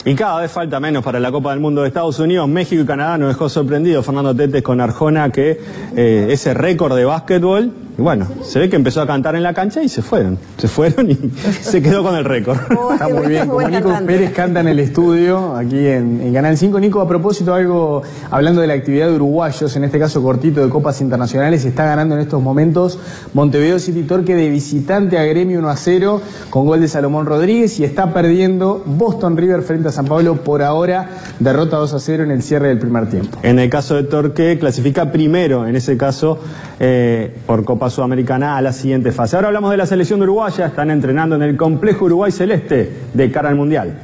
Y cada vez falta menos para la Copa del Mundo de Estados Unidos. México y Canadá nos dejó sorprendidos Fernando Tetes con Arjona, que ese récord de básquetbol, y bueno, se ve que empezó a cantar en la cancha y se fueron y se quedó con el récord. Está muy bien, como Nico Pérez canta en el estudio, aquí en Canal 5. Nico, a propósito, algo hablando de la actividad de uruguayos, en este caso cortito de copas internacionales, está ganando en estos momentos Montevideo City Torque de visitante a Gremio 1-0 con gol de Salomón Rodríguez, y está perdiendo Boston River frente a San Pablo, por ahora derrota 2-0 en el cierre del primer tiempo. En el caso de Torque, clasifica primero, en ese caso, por Copa Sudamericana a la siguiente fase. Ahora hablamos de la selección de uruguaya. Están entrenando en el complejo Uruguay Celeste de cara al Mundial.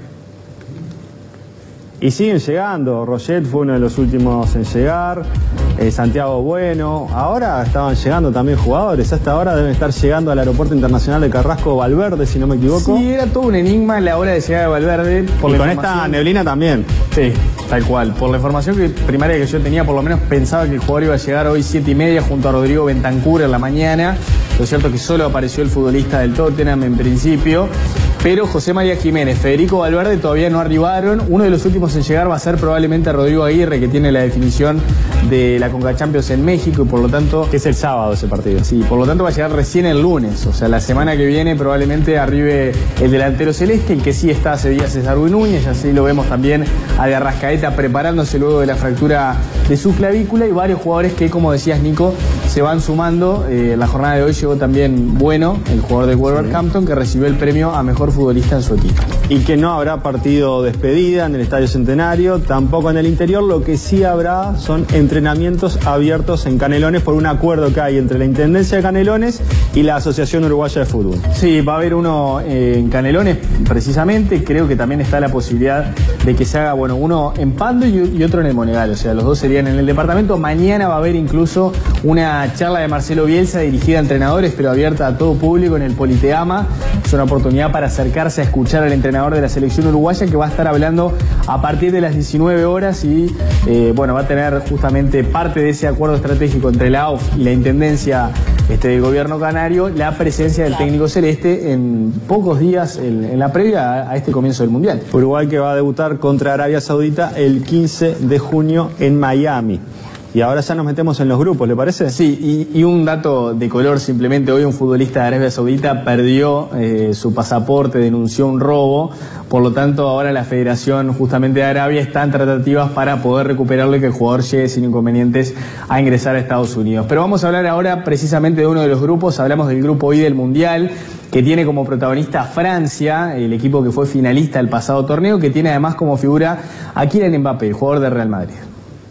Y siguen llegando. Roget fue uno de los últimos en llegar. Santiago Bueno. Ahora estaban llegando también jugadores. Hasta ahora deben estar llegando al aeropuerto internacional de Carrasco Valverde, si no me equivoco. Sí, era todo un enigma la hora de llegar a Valverde. Y con esta neblina también. Sí, tal cual. Por la información primaria que yo tenía, por lo menos pensaba que el jugador iba a llegar hoy 7:30 junto a Rodrigo Bentancur en la mañana. Lo cierto es que solo apareció el futbolista del Tottenham en principio. Pero José María Jiménez, Federico Valverde todavía no arribaron. Uno de los últimos en llegar va a ser probablemente Rodrigo Aguirre, que tiene la definición de la Conca Champions en México, y por lo tanto... Que es el sábado ese partido. Sí, por lo tanto va a llegar recién el lunes. O sea, la semana que viene probablemente arribe el delantero celeste. El que sí está hace días es Darwin Núñez, y así lo vemos también a De Arrascaeta preparándose luego de la fractura de su clavícula, y varios jugadores que, como decías, Nico, se van sumando. La jornada de hoy llegó también Bueno, el jugador de Wolverhampton, que recibió el premio a mejor futbolista en su equipo. Y que no habrá partido despedida en el Estadio Centenario, tampoco en el interior. Lo que sí habrá son entrenamientos abiertos en Canelones por un acuerdo que hay entre la Intendencia de Canelones y la Asociación Uruguaya de Fútbol. Sí, va a haber uno en Canelones precisamente. Creo que también está la posibilidad de que se haga, bueno, uno en Pando y otro en el Monegal. O sea, los dos serían en el departamento. Mañana va a haber incluso una charla de Marcelo Bielsa dirigida a entrenadores, pero abierta a todo público en el Politeama. Es una oportunidad para acercarse a escuchar al entrenador de la selección uruguaya, que va a estar hablando a partir de las 19 horas y bueno, va a tener justamente parte de ese acuerdo estratégico entre la AUF y la Intendencia del gobierno canario, la presencia del técnico celeste en pocos días en la previa a este comienzo del Mundial. Uruguay que va a debutar contra Arabia Saudita el 15 de junio en Miami. Y ahora ya nos metemos en los grupos, ¿le parece? Sí, y un dato de color simplemente. Hoy un futbolista de Arabia Saudita perdió su pasaporte, denunció un robo. Por lo tanto, ahora la Federación justamente de Arabia está en tratativas para poder recuperarlo y que el jugador llegue sin inconvenientes a ingresar a Estados Unidos. Pero vamos a hablar ahora precisamente de uno de los grupos. Hablamos del grupo I del Mundial, que tiene como protagonista Francia, el equipo que fue finalista del pasado torneo, que tiene además como figura a Kylian Mbappé, el jugador de Real Madrid.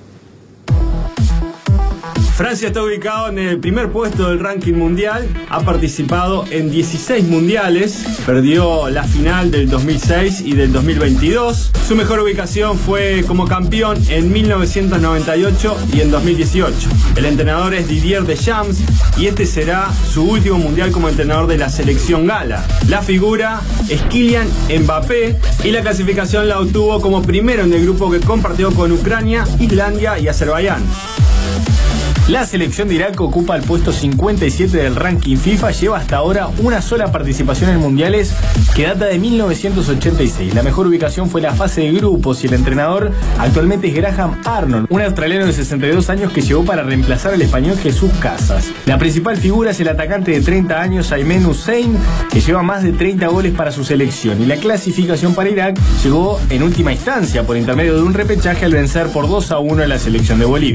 Francia está ubicado en el primer puesto del ranking mundial, ha participado en 16 mundiales, perdió la final del 2006 y del 2022. Su mejor ubicación fue como campeón en 1998 y en 2018. El entrenador es Didier Deschamps y este será su último mundial como entrenador de la selección gala. La figura es Kylian Mbappé y la clasificación la obtuvo como primero en el grupo que compartió con Ucrania, Islandia y Azerbaiyán. La selección de Irak ocupa el puesto 57 del ranking FIFA, lleva hasta ahora una sola participación en mundiales que data de 1986. La mejor ubicación fue la fase de grupos y el entrenador actualmente es Graham Arnold, un australiano de 62 años que llegó para reemplazar al español Jesús Casas. La principal figura es el atacante de 30 años Aymen Hussein, que lleva más de 30 goles para su selección, y la clasificación para Irak llegó en última instancia por intermedio de un repechaje al vencer por 2-1 a la selección de Bolivia.